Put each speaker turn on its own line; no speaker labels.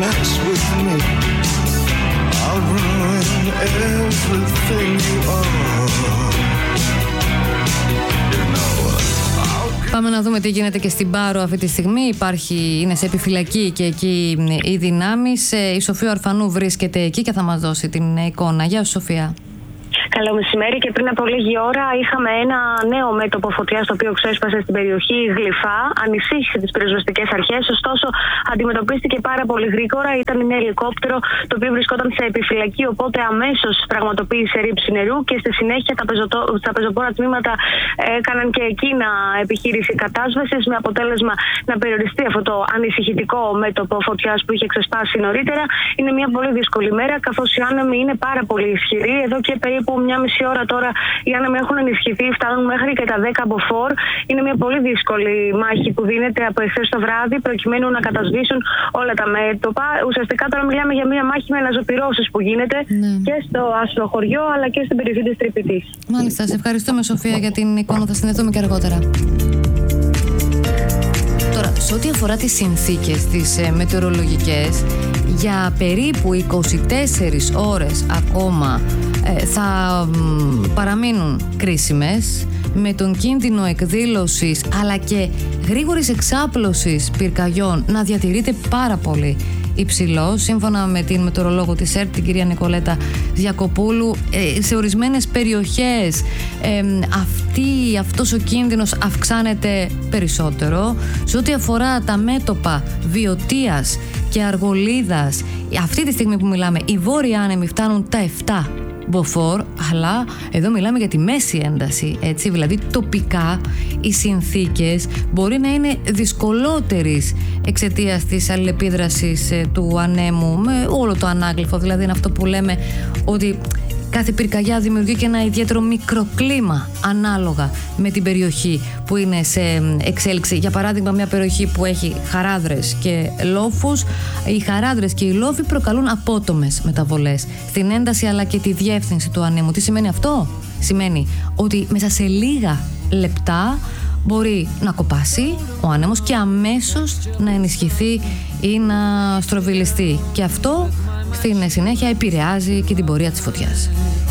mess with me, I'll ruin everything you are.
Πάμε να δούμε τι γίνεται και στην Πάρο αυτή τη στιγμή. Είναι σε επιφυλακή και εκεί οι δυνάμεις. Η Σοφία Ορφανού βρίσκεται εκεί και θα μας δώσει την εικόνα. Γεια σου, Σοφία.
Καλό μεσημέρι. Και πριν από λίγη ώρα είχαμε ένα νέο μέτωπο φωτιάς το οποίο ξέσπασε στην περιοχή Γλυφά. Ανησύχησε τις πυροσβεστικές αρχές, ωστόσο αντιμετωπίστηκε πάρα πολύ γρήγορα. Ήταν ένα ελικόπτερο το οποίο βρισκόταν σε επιφυλακή, οπότε αμέσως πραγματοποίησε ρήψη νερού και στη συνέχεια τα πεζοπόρα τμήματα έκαναν και εκείνα επιχείρηση κατάσβεσης, με αποτέλεσμα να περιοριστεί αυτό το ανησυχητικό μέτωπο φωτιάς που είχε ξεσπάσει νωρίτερα. Είναι μια πολύ δύσκολη μέρα, καθώς οι άνεμοι είναι πάρα πολύ ισχυροί. Εδώ και περίπου μια μισή ώρα τώρα οι άνεμοι έχουν ενισχυθεί, φτάνουν μέχρι και τα 10 μποφόρ. Είναι μια πολύ δύσκολη μάχη που δίνεται από εχθές το βράδυ προκειμένου να κατασβήσουν όλα τα μέτωπα. Ουσιαστικά τώρα μιλάμε για μια μάχη με αναζωπυρώσεις που γίνεται και στο Αστροχωριό αλλά και στην περιοχή της Τρυπητής.
Μάλιστα, σε ευχαριστούμε, Σοφία, για την εικόνα. Θα συνδεθούμε και αργότερα. Τώρα, σε ό,τι αφορά τις συνθήκες, τις μετεωρολογικές, για περίπου 24 ώρες ακόμα θα παραμείνουν κρίσιμες, με τον κίνδυνο εκδήλωσης αλλά και γρήγορης εξάπλωσης πυρκαγιών να διατηρείται πάρα πολύ υψηλό. Σύμφωνα με την μετεωρολόγο της ΕΡΤ, την κυρία Νικολέτα Διακοπούλου, σε ορισμένες περιοχές αυτός ο κίνδυνος αυξάνεται περισσότερο. Σε ό,τι αφορά τα μέτωπα Βιωτίας και Αργολίδας, αυτή τη στιγμή που μιλάμε, οι βόρειοι άνεμοι φτάνουν τα 7 μποφόρ, αλλά εδώ μιλάμε για τη μέση ένταση, έτσι, δηλαδή τοπικά οι συνθήκες μπορεί να είναι δυσκολότερες εξαιτίας της αλληλεπίδρασης του ανέμου με όλο το ανάγλυφο. Δηλαδή είναι αυτό που λέμε ότι κάθε πυρκαγιά δημιουργεί και ένα ιδιαίτερο μικροκλίμα ανάλογα με την περιοχή που είναι σε εξέλιξη. Για παράδειγμα, μια περιοχή που έχει χαράδρες και λόφους, οι χαράδρες και οι λόφοι προκαλούν απότομες μεταβολές στην ένταση αλλά και τη διεύθυνση του ανέμου. Τι σημαίνει αυτό? Σημαίνει ότι μέσα σε λίγα λεπτά μπορεί να κοπάσει ο άνεμος και αμέσως να ενισχυθεί ή να στροβιλιστεί. Και αυτό στην συνέχεια επηρεάζει και την πορεία της φωτιάς.